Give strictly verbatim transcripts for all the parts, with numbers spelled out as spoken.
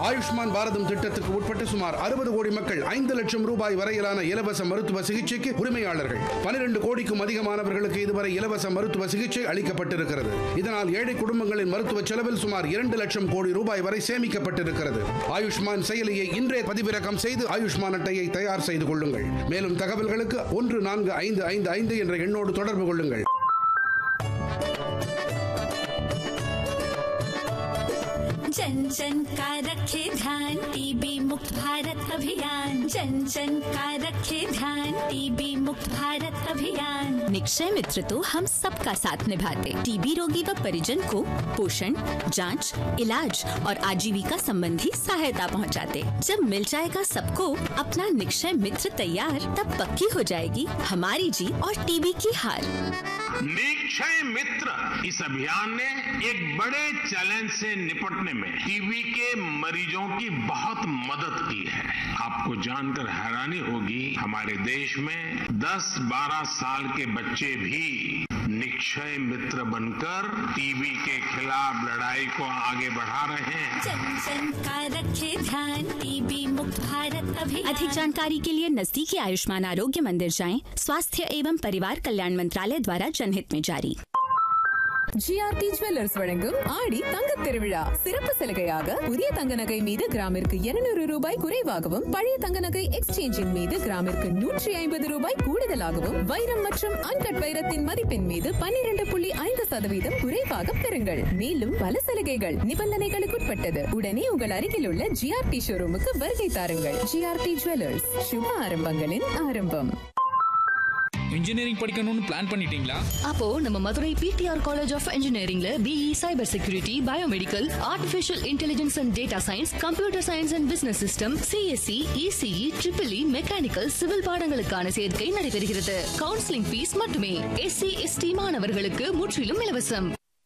ஆயுஷ்மான் பாரதம் திட்டத்திற்கு உட்பட்ட சுமார் அறுபது கோடி மக்கள் ஐந்து லட்சம் ரூபாய் வரையிலான இலவச மருத்துவ சிகிச்சைக்கு உரிமையாளர்கள். பனிரெண்டு கோடிக்கும் அதிகமானவர்களுக்கு இதுவரை இலவச மருத்துவ சிகிச்சை அளிக்கப்பட்டிருக்கிறது. இதனால் ஏழை குடும்பங்களின் மருத்துவ செலவில் சுமார் இரண்டு லட்சம் கோடி ரூபாய் வரை சேமிக்கப்பட்டிருக்கிறது. ஆயுஷ்மான் செயலியை இன்றே பதிவிறக்கம் செய்து ஆயுஷ்மான் அட்டையை தயார் செய்து கொள்ளுங்கள். மேலும் தகவல்களுக்கு ஒன்று நான்கு ஐந்து ஐந்து ஐந்து என்ற எண்ணோடு தொடர்பு கொள்ளுங்கள். जन जन का रखे ध्यान, टीबी मुक्त भारत अभियान। जन जन का रखे ध्यान, टीबी मुक्त भारत अभियान। निक्षय मित्र तो हम सबका साथ निभाते। टीबी रोगी व परिजन को पोषण, जांच, इलाज और आजीविका संबंधी सहायता पहुंचाते। जब मिल जाएगा सबको अपना निक्षय मित्र तैयार, तब पक्की हो जाएगी हमारी जीत और टीबी की हार। निक्षय मित्र इस अभियान ने एक बड़े चैलेंज से निपटने में टीबी के मरीजों की बहुत मदद की है। आपको जानकर हैरानी होगी, हमारे देश में दस बारह साल के बच्चे भी निक्षय मित्र बनकर टीबी के खिलाफ लड़ाई को आगे बढ़ा रहे हैं। जन जन का रखे ध्यान, टीबी मुक्त भारत अभियान। अधिक जानकारी के लिए नजदीकी आयुष्मान आरोग्य मंदिर जाएं। स्वास्थ्य एवं परिवार कल्याण मंत्रालय द्वारा जनहित में जारी। ஜிஆர்டி ஜுவல்லர்ஸ் வழங்கும் ஆடி தங்க திருவிழா சிறப்பு சலுகையாக புதிய தங்க நகை மீது கிராமிற்கு இருநூறு ரூபாய் குறைவாகவும், பழைய தங்க நகை எக்ஸ்சேஞ்சின் மீது கிராமிற்கு நூற்றி ஐம்பது ரூபாய் கூடுதலாகவும், வைரம் மற்றும் அன்கட் வைரத்தின் மதிப்பின் மீது பன்னிரண்டு புள்ளி ஐந்து சதவீதம் குறைவாக பெறுங்கள். மேலும் பல சலுகைகள் நிபந்தனைகளுக்குட்பட்டது. உடனே உங்கள் அருகில் உள்ள ஜிஆர்டி ஷோரூமுக்கு வருகை தாருங்கள். ஜிஆர்டி ஜுவல்லர்ஸ், சுப ஆரம்பங்களின் ஆரம்பம். இன்ஜினியரிங் படிக்கணும்னு பிளான் பண்ணிட்டீங்களா? அப்போ நம்ம Madurai PTR college of இன்ஜினியரிங்ல BE cyber security, biomedical, artificial intelligence and data science, computer science and business system, CSC, ECE, triple E, mechanical, civil பாடங்களுக்கான சேர்க்கை நடைபெறுகிறது. கவுன்சிலிங் ஃபீஸ் மட்டுமே. எஸ்சி எஸ்டி மாணவர்களுக்கு முற்றிலும் இலவசம்.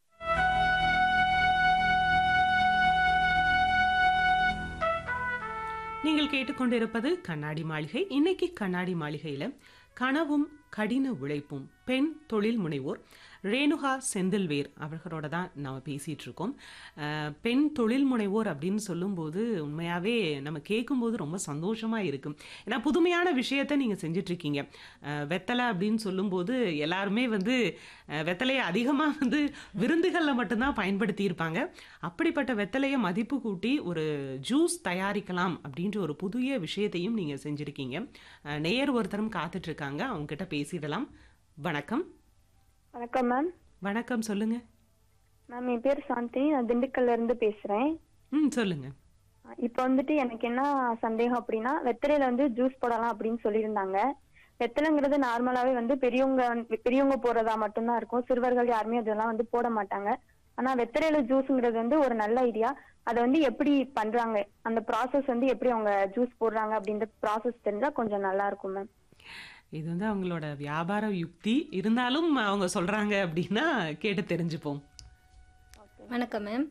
நீங்கள் கேட்டுக்கொண்டிருப்பது கண்ணாடி மாளிகை. இன்னைக்கு கண்ணாடி மாளிகையில கனவும் கடின உழைப்பும் பெண் தொழில் முனைவோர் ரேணுகா செந்தில்வேர் அவர்களோட தான் நாம் பேசிகிட்டு இருக்கோம். பெண் தொழில் முனைவோர் அப்படின்னு சொல்லும்போது உண்மையாகவே நம்ம கேட்கும்போது ரொம்ப சந்தோஷமாக இருக்கும். ஏன்னா புதுமையான விஷயத்தை நீங்கள் செஞ்சிட்ருக்கீங்க. வெத்தலை அப்படின்னு சொல்லும்போது எல்லாருமே வந்து வெத்தலையை அதிகமாக வந்து விருந்துகளில் மட்டும்தான் பயன்படுத்தியிருப்பாங்க. அப்படிப்பட்ட வெத்தலையை மதிப்பு கூட்டி ஒரு ஜூஸ் தயாரிக்கலாம் அப்படின்ற ஒரு புதிய விஷயத்தையும் நீங்கள் செஞ்சுருக்கீங்க. நேயர் ஒருத்தரும் காத்துட்ருக்காங்க, அவங்ககிட்ட பேசிடலாம். வணக்கம். வணக்கம் மேம். வணக்கம், சொல்லுங்க மேம். என் பேர் சாந்தினி, நான் திண்டுக்கல்ல இருந்து பேசுறேன். ம் சொல்லுங்க. இப்போ வந்துட்டு எனக்கு என்ன சந்தேகம் அப்படின்னா, வெத்தலையில வந்து ஜூஸ் போடலாம் அப்படின்னு சொல்லியிருந்தாங்க. வெத்தலைங்கிறது நார்மலாவே வந்து பெரியவங்க பெரியவங்க போடுறதா மட்டும்தான் இருக்கும். சிறுவர்கள் யாருமே அதெல்லாம் வந்து போட மாட்டாங்க. ஆனா வெத்தலையில ஜூஸ்ங்கிறது வந்து ஒரு நல்ல ஐடியா. அதை வந்து எப்படி பண்றாங்க, அந்த ப்ராசஸ் வந்து எப்படி அவங்க ஜூஸ் போடுறாங்க அப்படின்ற ப்ராசஸ் தெரிஞ்சா கொஞ்சம் நல்லா இருக்கும் மேம். இது வந்து அவங்களோட வியாபார யுக்தி இருந்தாலும் அவங்க சொல்றாங்க அப்படின்னா கேட்டு தெரிஞ்சுப்போம். வணக்கம் மேம்.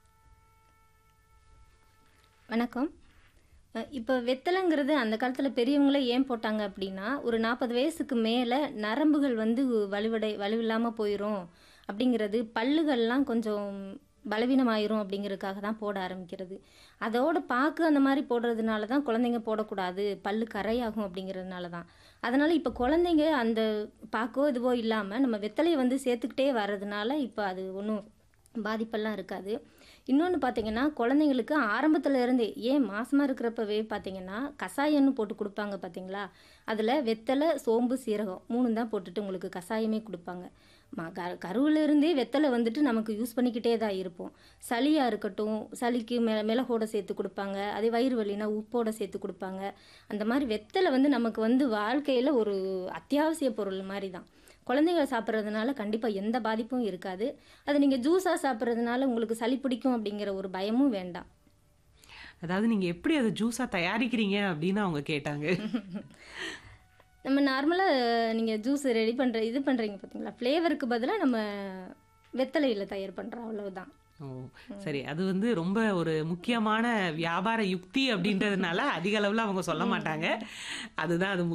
வணக்கம். இப்போ வெத்தலைங்கிறது அந்த காலத்தில் பெரியவங்களே ஏன் போட்டாங்க அப்படின்னா, ஒரு நாற்பது வயசுக்கு மேலே நரம்புகள் வந்து வலுவடை வலுவில்லாமல் போயிடும் அப்படிங்கிறது, பல்லுகள்லாம் கொஞ்சம் பலவீனமாயிரும் அப்படிங்கிறதுக்காக தான் போட ஆரம்பிக்கிறது. அதோட பாக்கு அந்த மாதிரி போடுறதுனால தான் குழந்தைங்க போடக்கூடாது, பல்லு கரையாகும் அப்படிங்கிறதுனால தான். அதனால் இப்போ குழந்தைங்க அந்த பாக்கோ இதுவோ இல்லாமல் நம்ம வெத்தலையை வந்து சேர்த்துக்கிட்டே வர்றதுனால இப்போ அது ஒன்றும் பாதிப்பெல்லாம் இருக்காது. இன்னொன்று பார்த்தீங்கன்னா, குழந்தைங்களுக்கு ஆரம்பத்தில் இருந்தே, ஏன் மாசமாக இருக்கிறப்பவே பார்த்தீங்கன்னா கஷாயம்னு போட்டு கொடுப்பாங்க பார்த்தீங்களா, அதில் வெத்தலை, சோம்பு, சீரகம் மூணு தான் போட்டுட்டு உங்களுக்கு கஷாயமே கொடுப்பாங்க. மா க கருவிலிருந்தே வெத்தலை வந்துட்டு நமக்கு யூஸ் பண்ணிக்கிட்டே தான் இருப்போம். சளியாக இருக்கட்டும், சளிக்கு மெ மிளகோட சேர்த்து கொடுப்பாங்க. அதே வயிறு வலினா உப்போட சேர்த்து கொடுப்பாங்க. அந்த மாதிரி வெத்தலை வந்து நமக்கு வந்து வாழ்க்கையில் ஒரு அத்தியாவசிய பொருள் மாதிரி தான். குழந்தைங்க சாப்பிட்றதுனால கண்டிப்பாக எந்த பாதிப்பும் இருக்காது. அது நீங்கள் ஜூஸாக சாப்பிட்றதுனால உங்களுக்கு சளி பிடிக்கும் அப்படிங்கிற ஒரு பயமும் வேண்டாம். அதாவது நீங்கள் எப்படி அதை ஜூஸாக தயாரிக்கிறீங்க அப்படின்னு அவங்க கேட்டாங்க. நம்ம நார்மலாக நீங்கள் ஜூஸ் ரெடி பண்ணுற இது பண்ணுறீங்க பார்த்தீங்களா, ஃப்ளேவருக்கு பதிலாக நம்ம வெத்தலையில் தயார் பண்ணுறோம், அவ்வளவுதான். ஓ சரி. அது வந்து ரொம்ப ஒரு முக்கியமான வியாபார யுக்தி அப்படின்றதுனால அதிக அளவில் அவங்க சொல்ல மாட்டாங்க. அதுதான் அது